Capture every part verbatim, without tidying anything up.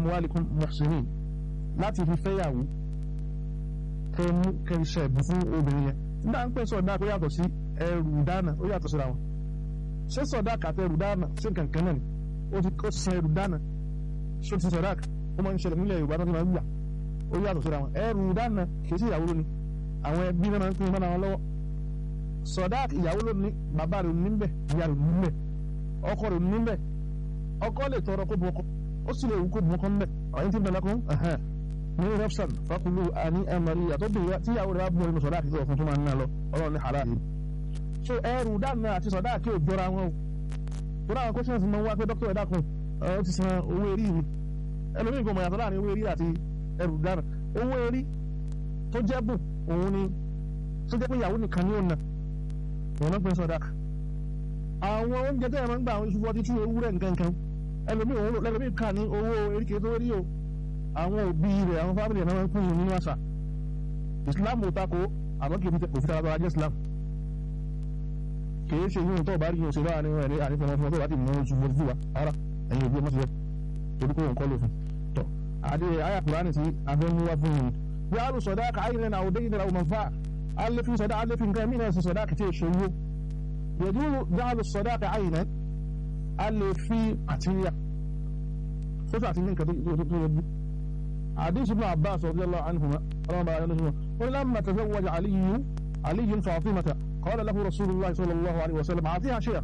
amwalikum muhsinin láti fi fẹ́yàwó kẹmú kẹṣẹ́ ẹ̀bùn fún obìnrin yẹn nígbà ń pè sọ̀dá kó yàtọ̀ sí ẹrù dáná ó yàtọ̀ síra wọn ṣé sọ̀dá kàtẹ́ ẹrù dáná ṣé kankan náà ni ó ti kó san ẹrù dáná ṣó ti sọ̀dá ó máa ń ṣẹlẹ̀ nílẹ̀ Yorùbá tó ti máa ń gbà ó yàtọ̀ síra wọn ẹrù dáná kì í sí ìyàwó lónìí àwọn ẹbí náà máa ń pín in mọ́ra wọn lọ́wọ́ sọ̀dá ìyàwó lónìí bàbá rẹ̀ ní bẹ̀ ìyá rẹ̀ ní bẹ̀ ọkọ rẹ̀ ní bẹ̀ ọkọ lè tọrọ kó bu ọkọ ó sì lè wù kó bu ọkọ ń bẹ̀ ọ̀yìn tí ń bẹ̀ lọ́kùn ní rẹ́pṣàn fákulù àní ẹ̀mọ̀rí yàtọ̀ bí tíyàwó rẹ̀ bá bú ọ̀rẹ́ sọ̀dá àti ọ̀fun tó máa ń ná lọ ọlọ́run ní halal yìí so ẹrù dáná àti sọ̀dá àti òjọra wọn o tó dáwọn questions máa ń wá pé dókítà ẹ̀dá kan ó ti san owó erí mi ẹlòmíì kò mọ̀ yàtọ̀ láàrin owó erí àti ẹrù dáná owó erí tó jẹ́ bù òun ni tó jẹ́ pé ìyàwó nìkan ní òun òun náà pè sọ̀dá àwọn oúnjẹ tẹ́ ẹ̀ máa ń gbà àwọn iṣu fọ́tí tú ewúrẹ́ nǹkan ẹlòmíì òun lẹ́lòmíì kà ní owó eríkè tó rí o àwọn òbí rẹ̀ àwọn fámìlì ẹ̀ náà máa ń pín in nínú àṣà Islam ò tako àmọ́ kì í fi tara bá jẹ́ Islam kìí ṣe yíyún tó bá rí yín ṣe bá ní ẹni ànífọ̀mọ́ fún ọ tó bá ti mú oṣù fún ojú wa ara ẹ̀yin òbí ọmọ ti rẹ̀ torí kó nǹkan lò fún tọ́ adé àyà Kùránì tí abẹ́ mú wá fún yìí bí a lù sọ̀dá ka ayé náà òde yìí náà ọmọ fà alẹ́fin sọ̀dá alẹ́fin nǹkan mí náà sì sọ̀dá kìí ṣe owó yẹ̀dú dáhàlù sọ̀dá ka ayé náà alẹ́fin àtìyà sọ́sọ́ àti nǹkan tó yẹ bí حديث ابن عباس رضي الله عنهما ولما تزوج علي علي فاطمة قال له رسول الله صلى الله عليه وسلم أعطيها شيئا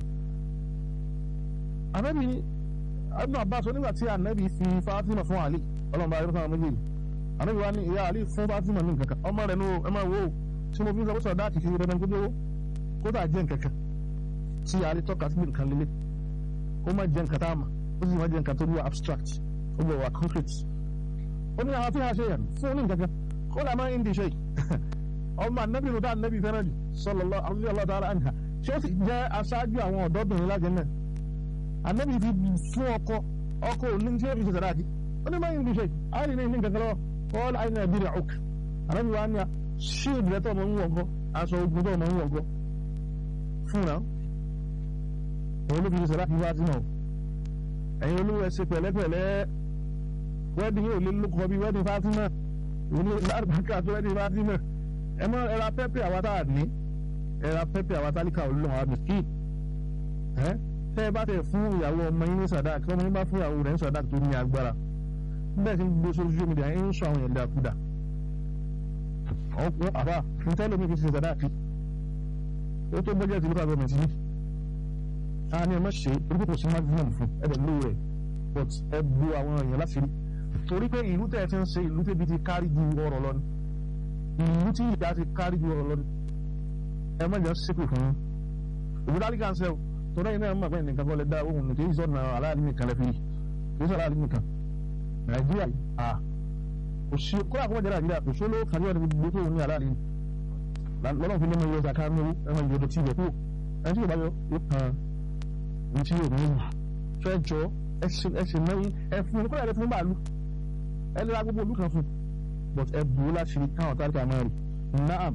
النبي ابن عباس ولما أتي النبي في فاطمة فو علي اللهم بارك الله مجيد النبي واني يا علي فو فاطمة منك أما لأنه أما هو سمو في زبط صداتي في رمضان كده كده جنكك سي علي توقع من كان لي وما جنك تاما وزي ما جنك تبوا abstract وبوا concrete قلنا أعطيها شيئا فولين كذا قل ما عندي شيء أما النبي نداء النبي فرنجي صلى الله رضي الله تعالى عنها شوف جاء أساجي àwọn ọ̀dọ́ bìnrin la janna النبي fi fún ọkọ ọkọ ní ṣe fi sadaki قل ما عندي شيء ari ni nin kakalo قال أين درعك النبي wa ni shield le tó mo nwo aṣọ ogun tó mo nwo fún na olu fi sadaki wa ti no ẹ̀yin Olúwa ẹ ṣe pẹ̀lẹ́pẹ̀lẹ́ wedding yóò lé lóko bí wedding Fatima òní lárúbákà tó wedding Fatima ẹ mọ ẹra pẹpẹ àwọn tá a ní ẹra pẹpẹ àwọn tálíkà olóhùn àwọn mìsíkì ẹ tẹ ẹ bá tẹ fún ìyàwó ọmọ yín ní sàdáàkì ọmọ yín bá fún ìyàwó rẹ̀ ní sàdáàkì tó ní agbára bẹ́ẹ̀ sì ń gbé social media ẹ ń sọ àwọn ẹ̀dá kúdà ọkùnrin àbá fún tẹ́lẹ̀ mi fi ṣe sàdáàkì ó tó bọ́jẹ́ ti local government yìí a ní ẹ má ṣe orúkọ kò sí maximum fún ẹ bẹ̀ lówó rẹ̀ but ẹ bu àwọn èèyàn láti rí torí pé ìlú tẹ̀ ẹ ti ń ṣe ìlú tẹ̀bi ti kárí ju ọ̀rọ̀ lọ ni ìlú tí ìyá ti kárí ju ọ̀rọ̀ lọ ni ẹ má jẹ́ sípò fún un òbí dálí kan ṣe o torí ẹ̀yin náà mọ̀ pé nìkan kọ́ lè dá ohun nìkan ìṣọ́ náà aláàlú nìkan lè fi kì í sọ aláàlú nìkan Nàìjíríà à kò sí kó àkọ́mọ̀ jẹ́ Nàìjíríà kò sóló kan ní ọdún gbogbo tó ní aláàlú lọ́nà fi lé mọ iye ọjà kan ní owó ẹ̀wọ̀n ìyọ̀dọ̀ tí ìbẹ̀ kú ẹni tí yóò bá yọ yóò kan ní tí yóò ní fẹ́ jọ ẹsẹ̀ mẹ́rin ẹ̀fún ní kó yàrá fún bàálù ẹ lè ra gbogbo olú kan fún but ẹ bù ú láti káwọn tálíkà máa rí naam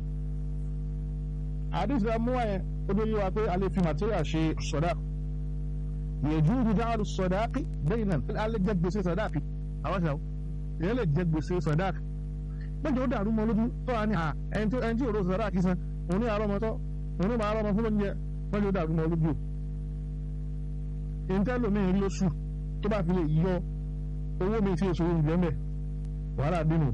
àdìsí mú ẹ ó dé yé wa pé a lè fi material ṣe sọdá yẹjú ìdáhàlù sọdáàkì bẹ́ẹ̀ náà a lè jẹ gbèsè sọdáàkì àwọn ṣàwọn èèyàn lè jẹ gbèsè sọdáàkì méjì ó dàrú mọ́ lójú tó wà ní à ẹni tí ẹni tí òró sọdáàkì san òun ní àárọ̀ mọ́tọ́ òun ní màá rọ̀ mọ́ fún oúnjẹ méjì ó dàrú mọ́ lójú ìntẹ́lómi lóṣù tó bá fi lè yọ owó mi tí èso oúnjẹ mẹ́ wàhálà dínú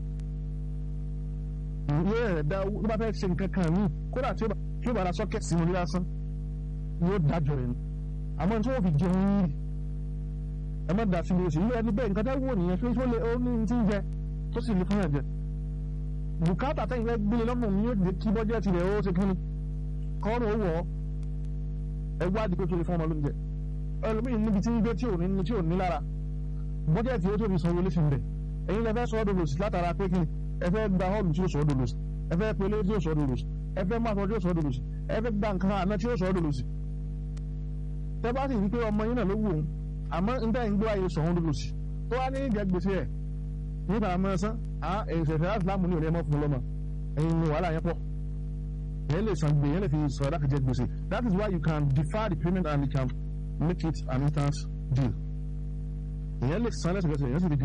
yóò rẹ̀ dá owó tó bá fẹ́ ṣe nǹkan kan míì kódà tí ó bá ra sọ́kẹ̀tì sínú ní lásán yóò dájọ́ rẹ̀ ni àmọ́ tí wọ́n fi jẹun yìí ẹ má dà sí ní oṣù yìí ẹni bẹ́ẹ̀ nǹkan tẹ́ wò nìyẹn pé ó lè ó ní ti ń jẹ tó sì lè fún ẹ̀jẹ̀ bùkátà tẹ́yìn fẹ́ gbé lọ́mọ ní yóò dé kí bọ́jẹ́tì rẹ̀ ó ṣe kí ni kọ́ọ̀rọ̀ ó wọ̀ ọ́ ẹ wádìí pé tó lè fún ọmọ lóúnjẹ ẹlòmíì níbi tí ń gbé tí ò ní tí ò ní lára bọ́jẹ́tì ó tóbi sanwó léṣin bẹ̀ ẹ̀yin lẹ fẹ́ sọ ọ́ dolòsì látara pé kí ni ẹ fẹ́ gba họ́ọ̀lù tí ó sọ ọ́ dolòsì ẹ fẹ́ pelé tí ó sọ ọ́ dolòsì ẹ fẹ́ máa sọ tí ó sọ ọ́ dolòsì ẹ fẹ́ gba nǹkan àná tí ó sọ ọ́ dolòsì tẹ bá sì rí pé ọmọ yín náà ló wù ú àmọ́ ń tẹ́ ń gbé ayé sọ̀hún dolòsì tó wá ní ìjẹ́ gbèsè ẹ̀ nípa àmọ́ ẹ̀sán à ẹ̀sẹ̀fẹ̀ àsìlámù ní òní ẹ̀mọ́ fún lọ́mọ ẹ̀yin ní wàhálà yẹn pọ̀ yẹn lè san gbé yẹn lè fi sọ̀rọ̀ dákẹ́jẹ́ gbèsè that is why you can defer the payment and you can make it an instant deal ìyẹn lè san lẹ́sẹ̀kẹsẹ̀ yẹn sì